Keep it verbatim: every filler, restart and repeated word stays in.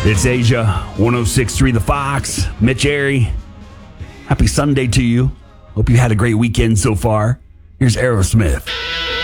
It's Asia, one oh six point three The Fox. Mitch Airy. Happy Sunday to you. Hope you had a great weekend so far. Here's Aerosmith.